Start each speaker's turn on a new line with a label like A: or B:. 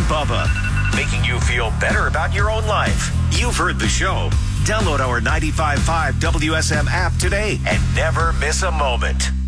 A: Bubba, making you feel better about your own life. You've heard the show. Download our 95.5 WSM app today and never miss a moment.